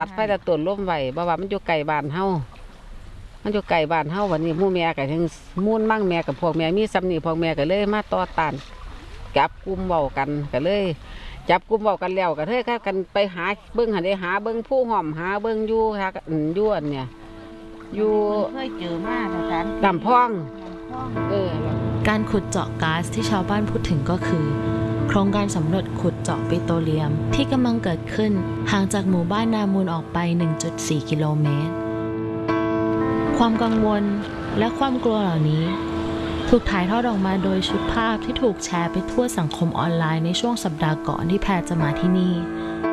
ตัดไฟตะต้นล้มไว้บ่ว่ามันอยู่ไกลบ้านเฮามันอยู่ไกลบ้านเฮาวันนี้หมู่แม่ก็ถึงมูนมั่งแม่กับพวกแม่มีซ้ำนี่พวกแม่ก็เลยมาต่อต้านจับกลุ่มเว้ากันก็เลยจับกลุ่มเว้ากันแล้วก็เทยกันไปหาเบิ่งหันได้หาเบิ่งผู้ห้อมหาเบิ่งอยู่หาอยู่อันเนี่ยอยู่เคยเจอมาสถานลำพองการขุดเจาะก๊าซที่ชาวบ้านพูดถึงก็คือโครงการสำรวจขุดเจาะปิโตรเลียมที่กำลังเกิดขึ้นห่างจากหมู่บ้านนามูลออกไป 1.4 กิโลเมตรความกังวลและความกลัวเหล่านี้ถูกถ่ายทอดออกมาโดยชุดภาพที่ถูกแชร์ไปทั่วสังคมออนไลน์ในช่วงสัปดาห์ก่อนที่แพรจะมาที่นี่